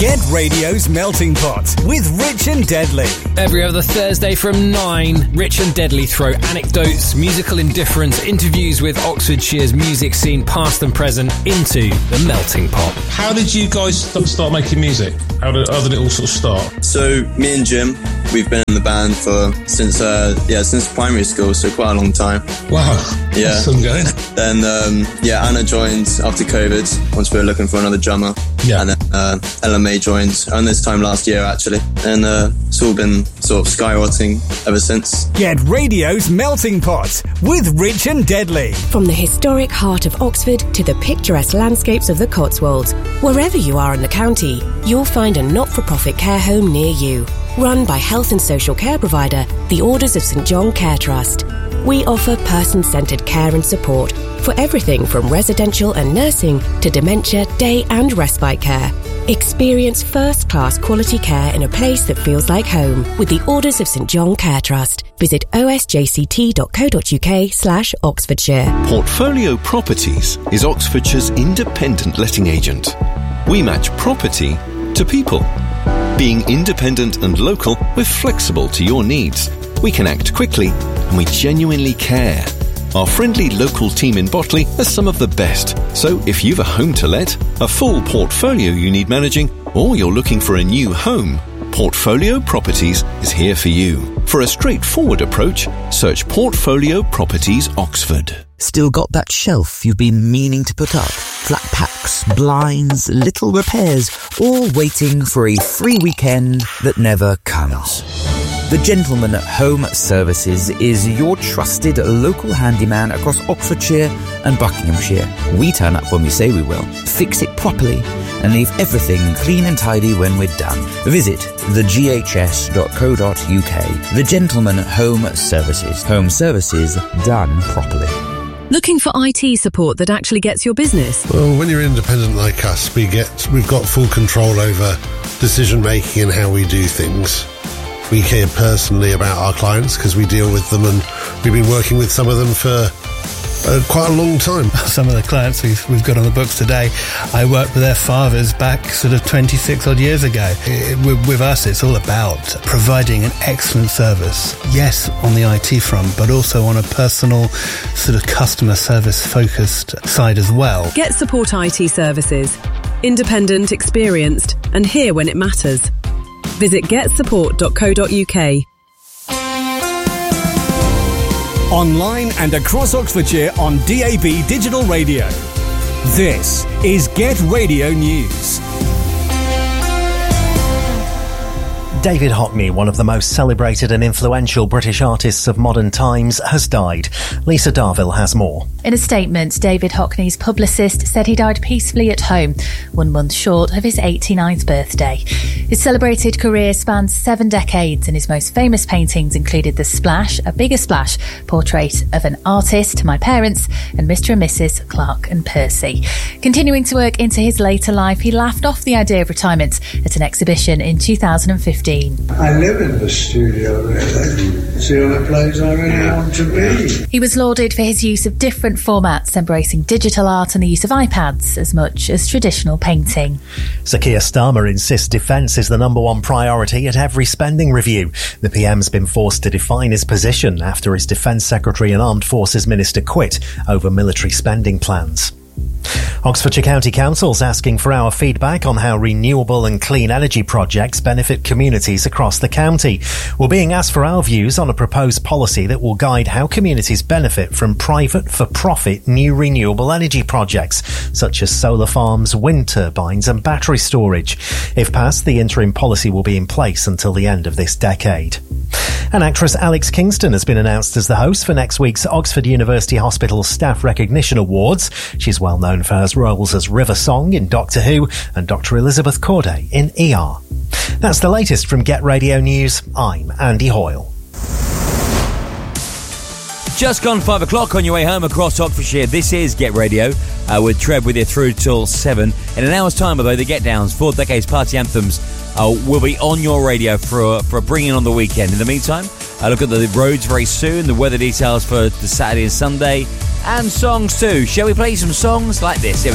Get Radio's Melting Pot with Rich and Deadly. Every other Thursday from 9, Rich and Deadly throw anecdotes, musical indifference, interviews with Oxfordshire's music scene, past and present, into the Melting Pot. How did you guys start making music? How did it all sort of start? So, me and Jim, we've been in the band since primary school, so quite a long time. Wow. Yeah. That's some going. Then, Anna joined after COVID, once we were looking for another drummer. Yeah. And then Ella May joined around this time last year, actually. And it's all been sort of skyrocketing ever since. Get Radio's Melting Pot with Rich and Deadly. From the historic heart of Oxford to the picturesque landscapes of the Cotswolds, wherever you are in the county, you'll find a not-for-profit care home near you. Run by health and social care provider, the Orders of St John Care Trust. We offer person-centred care and support for everything from residential and nursing to dementia, day and respite care. Experience first-class quality care in a place that feels like home with the Orders of St John Care Trust. Visit osjct.co.uk/Oxfordshire. Portfolio Properties is Oxfordshire's independent letting agent. We match property to people. Being independent and local, we're flexible to your needs. We can act quickly and we genuinely care. Our friendly local team in Botley are some of the best. So if you've a home to let, a full portfolio you need managing, or you're looking for a new home, Portfolio Properties is here for you. For a straightforward approach, search Portfolio Properties Oxford. Still got that shelf you've been meaning to put up? Flat packs, blinds, little repairs, all waiting for a free weekend that never comes. The Gentleman at Home Services is your trusted local handyman across Oxfordshire and Buckinghamshire. We turn up when we say we will, fix it properly, and leave everything clean and tidy when we're done. Visit theghs.co.uk. The Gentleman at Home Services. Home services done properly. Looking for IT support that actually gets your business? Well, when you're independent like us, we've got full control over decision making and how we do things. We care personally about our clients because we deal with them, and we've been working with some of them for quite a long time. Some of the clients we've got on the books today, I worked with their fathers back sort of 26 odd years ago. With us, it's all about providing an excellent service. Yes, on the IT front, but also on a personal sort of customer service focused side as well. Get Support IT services. Independent, experienced, and here when it matters. Visit getsupport.co.uk. Online and across Oxfordshire on DAB Digital Radio. This is Get Radio News. David Hockney, one of the most celebrated and influential British artists of modern times, has died. Lisa Darville has more. In a statement, David Hockney's publicist said he died peacefully at home, 1 month short of his 89th birthday. His celebrated career spans 7 decades, and his most famous paintings included The Splash, A Bigger Splash, portrait of an artist, My Parents, and Mr. and Mrs. Clark and Percy. Continuing to work into his later life, he laughed off the idea of retirement at an exhibition in 2015. I live in the studio, really. It's the only place I really want to be. He was lauded for his use of different formats, embracing digital art and the use of iPads as much as traditional painting. Sir Keir Starmer insists defence is the number one priority at every spending review. The PM's been forced to define his position after his Defence Secretary and Armed Forces Minister quit over military spending plans. Oxfordshire County Council's asking for our feedback on how renewable and clean energy projects benefit communities across the county. We're being asked for our views on a proposed policy that will guide how communities benefit from private for-profit new renewable energy projects, such as solar farms, wind turbines and battery storage. If passed, the interim policy will be in place until the end of this decade. And actress Alex Kingston has been announced as the host for next week's Oxford University Hospital Staff Recognition Awards. She's well known for her roles as River Song in Doctor Who and Dr. Elizabeth Corday in ER. That's the latest from Get Radio News. I'm Andy Hoyle. Just gone 5 o'clock on your way home across Oxfordshire. This is Get Radio with Trev with you through till 7. In an hour's time, although the Get Downs, 4 decades party anthems, will be on your radio for a bringing on the weekend. In the meantime, look at the roads very soon, the weather details for the Saturday and Sunday, and songs too. Shall we play some songs like this?